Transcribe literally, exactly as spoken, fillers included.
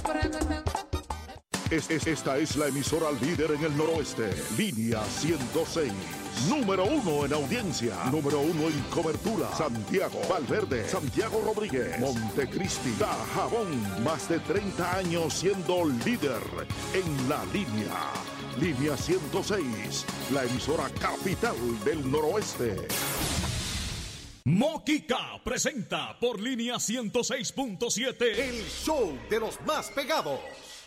Es, es- esta es la emisora líder en el noroeste. Línea ciento seis. Número uno en audiencia. Número uno en cobertura. Santiago, Valverde, Santiago Rodríguez, Montecristi, Dajabón. Más de treinta años siendo líder en la línea. Línea ciento seis. La emisora capital del noroeste. Moquica presenta por línea ciento seis punto siete El show de los más pegados.